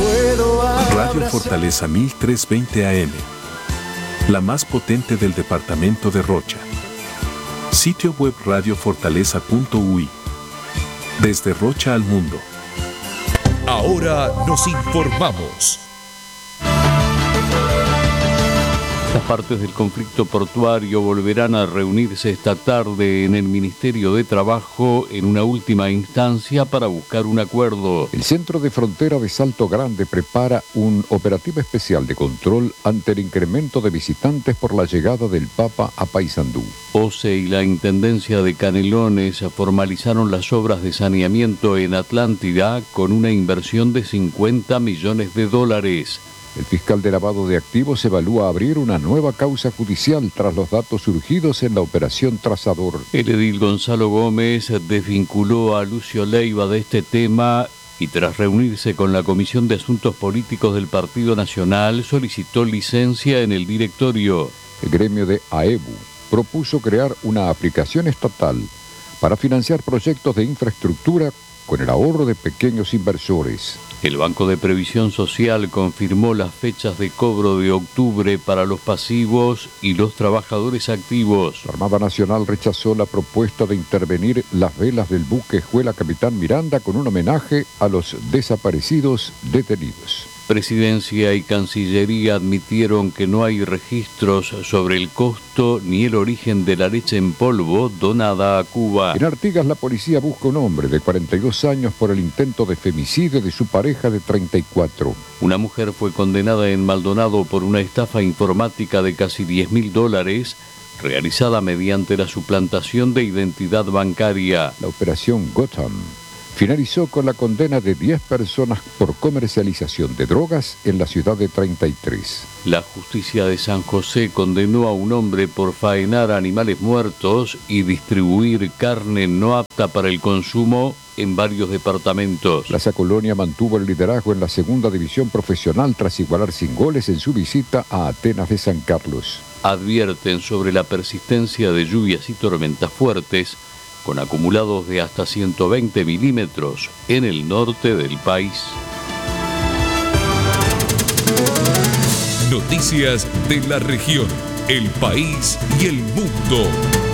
Radio Fortaleza 1320 AM, la más potente del departamento de Rocha. Sitio web radiofortaleza.ui. Desde Rocha al mundo. Ahora nos informamos. Las partes del conflicto portuario volverán a reunirse esta tarde en el Ministerio de Trabajo en una última instancia para buscar un acuerdo. El Centro de Frontera de Salto Grande prepara un operativo especial de control ante el incremento de visitantes por la llegada del Papa a Paysandú. OCE y la Intendencia de Canelones formalizaron las obras de saneamiento en Atlántida con una inversión de $50 millones. El fiscal de lavado de activos evalúa abrir una nueva causa judicial tras los datos surgidos en la operación Trazador. El edil Gonzalo Gómez desvinculó a Lucio Leiva de este tema y tras reunirse con la Comisión de Asuntos Políticos del Partido Nacional solicitó licencia en el directorio. El gremio de AEBU propuso crear una aplicación estatal para financiar proyectos de infraestructura con el ahorro de pequeños inversores. El Banco de Previsión Social confirmó las fechas de cobro de octubre para los pasivos y los trabajadores activos. La Armada Nacional rechazó la propuesta de intervenir las velas del buque Escuela Capitán Miranda con un homenaje a los desaparecidos detenidos. Presidencia y Cancillería admitieron que no hay registros sobre el costo ni el origen de la leche en polvo donada a Cuba. En Artigas, la policía busca un hombre de 42 años por el intento de femicidio de su pareja de 34. Una mujer fue condenada en Maldonado por una estafa informática de casi $10.000 realizada mediante la suplantación de identidad bancaria. La operación Gotham finalizó con la condena de 10 personas por comercialización de drogas en la ciudad de 33. La justicia de San José condenó a un hombre por faenar animales muertos y distribuir carne no apta para el consumo en varios departamentos. Plaza Colonia mantuvo el liderazgo en la segunda división profesional tras igualar sin goles en su visita a Atenas de San Carlos. Advierten sobre la persistencia de lluvias y tormentas fuertes con acumulados de hasta 120 milímetros en el norte del país. Noticias de la región, el país y el mundo.